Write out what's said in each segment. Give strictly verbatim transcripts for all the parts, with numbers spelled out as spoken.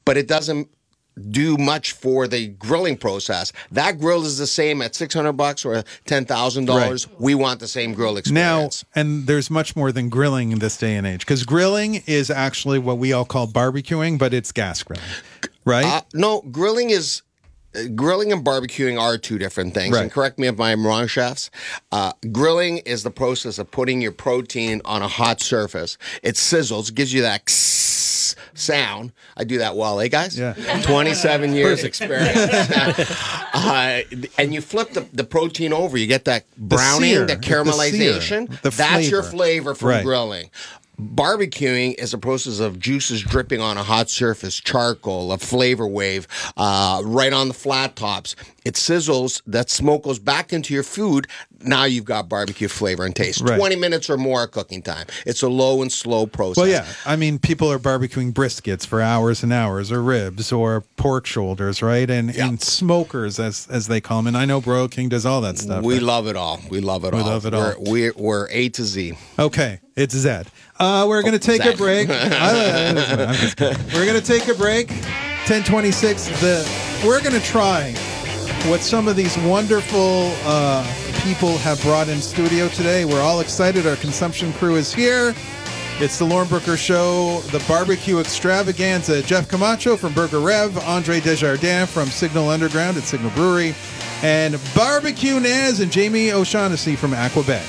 but it doesn't do much for the grilling process. That grill is the same at six hundred bucks or ten thousand dollars. Right. We want the same grill experience. Now, and there's much more than grilling in this day and age, because grilling is actually what we all call barbecuing, but it's gas grilling, right? Uh, no, grilling is Grilling and barbecuing are two different things. Right. And correct me if I'm wrong, chefs. Uh, grilling is the process of putting your protein on a hot surface. It sizzles, gives you that sound. I do that well, eh, guys? Yeah. twenty-seven years experience. uh, and you flip the, the protein over. You get that browning, sear, the caramelization. The, the That's flavor. your flavor from right. grilling. Barbecuing is a process of juices dripping on a hot surface, charcoal, a flavor wave, uh, right on the flat tops. It sizzles, that smoke goes back into your food. Now you've got barbecue flavor and taste. Right. twenty minutes or more cooking time. It's a low and slow process. Well, yeah. I mean, people are barbecuing briskets for hours and hours, or ribs, or pork shoulders, right? And, yep. and smokers, as as they call them. And I know Broil King does all that stuff. We right? love it all. We love it we all. We love it we're, all. We're, we're A to Z. Okay. It's Zed. Uh, we're going to take Zed. a break. I, I'm just kidding. We're going to take a break. ten twenty-six. The We're going to try what some of these wonderful uh, people have brought in studio today. We're all excited. Our consumption crew is here. It's the Lauren Brooker Show, the barbecue extravaganza. Jeff Camacho from Burger Rev, Andre Desjardins from Signal Underground at Signal Brewery, and Barbecue Naz and Jamie O'Shaughnessy from Aqua Bay.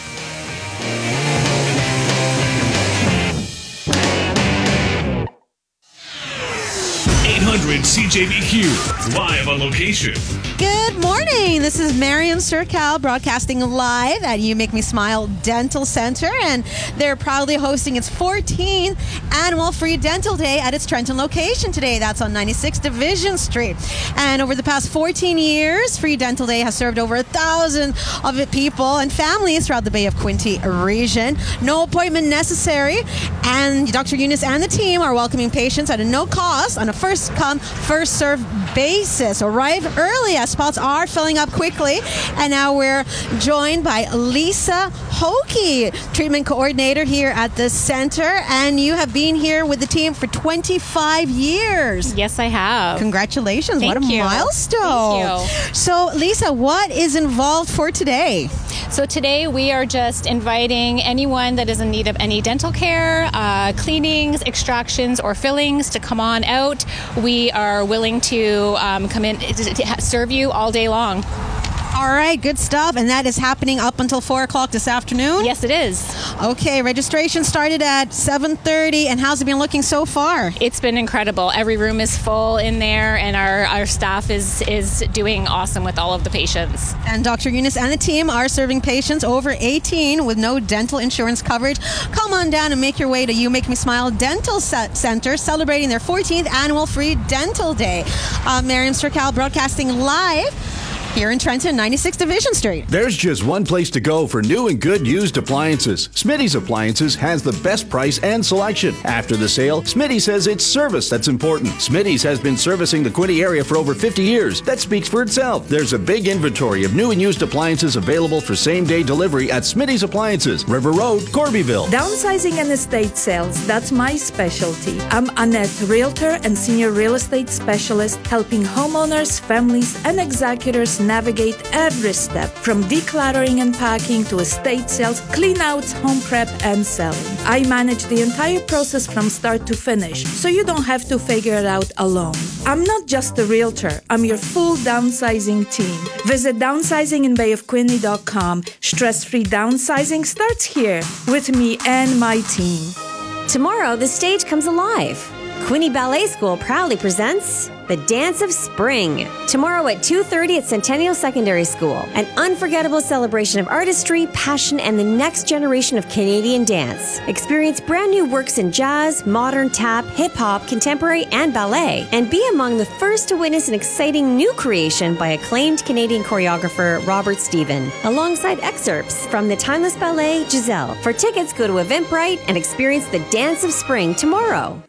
eight hundred C J B Q, live on location. Good morning. This is Mariam Sercal broadcasting live at You Make Me Smile Dental Center, and they're proudly hosting its fourteenth annual Free Dental Day at its Trenton location today. That's on ninety-six Division Street. And over the past fourteen years, Free Dental Day has served over a thousand of it people and families throughout the Bay of Quinte region. No appointment necessary, and Doctor Eunice and the team are welcoming patients at a no cost on a first come, first serve basis. Arrive early as spots are filling up quickly. And now we're joined by Lisa Hokie, treatment coordinator here at the center. And you have been here with the team for twenty-five years. Yes, I have. Congratulations. Thank what a you. milestone. Thank you. So, Lisa, what is involved for today? So today we are just inviting anyone that is in need of any dental care, uh, cleanings, extractions, or fillings to come on out. We are willing to um, come in to serve you all day long. All right, good stuff. And that is happening up until four o'clock this afternoon? Yes, it is. Okay, registration started at seven thirty, and how's it been looking so far? It's been incredible. Every room is full in there, and our, our staff is, is doing awesome with all of the patients. And Doctor Eunice and the team are serving patients over eighteen with no dental insurance coverage. Come on down and make your way to You Make Me Smile Dental Center, celebrating their fourteenth annual Free Dental Day. Uh, Mariam Sercal broadcasting live here in Trenton, ninety-six Division Street. There's just one place to go for new and good used appliances. Smitty's Appliances has the best price and selection. After the sale, Smitty says it's service that's important. Smitty's has been servicing the Quinte area for over fifty years. That speaks for itself. There's a big inventory of new and used appliances available for same-day delivery at Smitty's Appliances, River Road, Corbyville. Downsizing and estate sales, that's my specialty. I'm Annette, realtor and senior real estate specialist, helping homeowners, families, and executors navigate every step from decluttering and packing to estate sales, clean outs, home prep, and selling. I manage the entire process from start to finish, so you don't have to figure it out alone. I'm not just a realtor, I'm your full downsizing team. Visit downsizing in bay of quinte dot com. Stress-free downsizing starts here with me and my team. Tomorrow, the stage comes alive. Quinte Ballet School proudly presents The Dance of Spring. Tomorrow at two thirty at Centennial Secondary School. An unforgettable celebration of artistry, passion, and the next generation of Canadian dance. Experience brand new works in jazz, modern, tap, hip-hop, contemporary, and ballet. And be among the first to witness an exciting new creation by acclaimed Canadian choreographer Robert Stephen, alongside excerpts from the timeless ballet Giselle. For tickets, go to Eventbrite and experience The Dance of Spring tomorrow.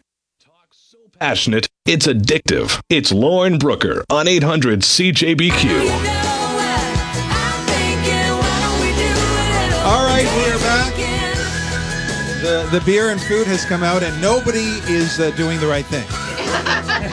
Passionate, it's addictive. It's Lauren Brooker on eight hundred C J B Q. All right, we are back. The, the beer and food has come out, and nobody is uh, doing the right thing.